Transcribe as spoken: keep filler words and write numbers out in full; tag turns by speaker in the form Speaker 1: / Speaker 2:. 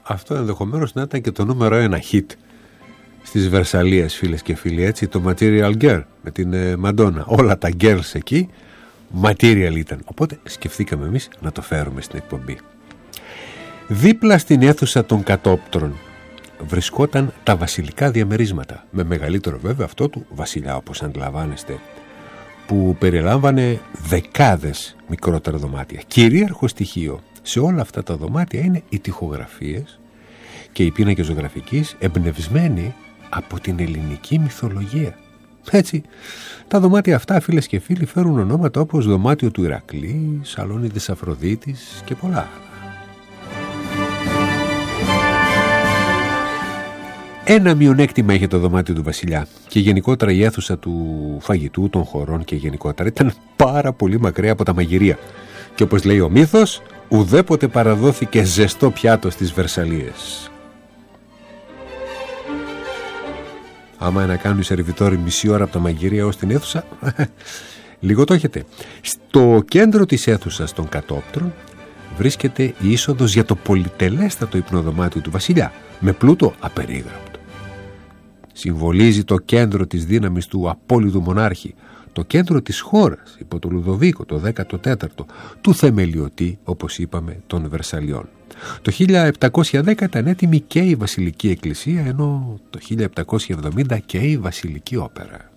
Speaker 1: αυτό ενδεχομένως να ήταν και το νούμερο ένα hit στις Βερσαλίες, φίλες και φίλοι, έτσι, το Material Girl με την Μαντόνα. Όλα τα girls εκεί material ήταν. Οπότε σκεφτήκαμε εμείς να το φέρουμε στην εκπομπή. Δίπλα στην αίθουσα των κατόπτρων βρισκόταν τα βασιλικά διαμερίσματα, με μεγαλύτερο βέβαια αυτό του βασιλιά, όπως αντιλαμβάνεστε, που περιλάμβανε δεκάδες μικρότερα δωμάτια. Κυρίαρχο στοιχείο σε όλα αυτά τα δωμάτια είναι οι τοιχογραφίες και οι πίνακες ζωγραφικής εμπνευσμένοι από την ελληνική μυθολογία. Έτσι, τα δωμάτια αυτά, φίλες και φίλοι, φέρουν ονόματα όπως δωμάτιο του Ηρακλή, σαλόνι της Αφροδίτης και πολλά άλλα. Ένα μειονέκτημα είχε το δωμάτιο του βασιλιά και γενικότερα η αίθουσα του φαγητού, των χωρών και γενικότερα ήταν πάρα πολύ μακριά από τα μαγειρία. Και όπως λέει ο μύθος, ουδέποτε παραδόθηκε ζεστό πιάτο στις Βερσαλίες. Άμα να κάνουν οι σερβιτόροι μισή ώρα από τα μαγειρία ως την αίθουσα, λίγο το έχετε. Στο κέντρο της αίθουσας των κατόπτρων βρίσκεται η είσοδος για το πολυτελέστατο υπνοδωμάτιο του βασιλιά, με πλούτο απερίγραπτο. Συμβολίζει το κέντρο της δύναμης του απόλυτου μονάρχη, το κέντρο της χώρας υπό τον Λουδοβίκο το δέκατο τέταρτο, του θεμελιωτή, όπως είπαμε, των Βερσαλιών. Το χίλια επτακόσια δέκα ήταν έτοιμη και η Βασιλική Εκκλησία, ενώ το χίλια επτακόσια εβδομήντα και η Βασιλική Όπερα.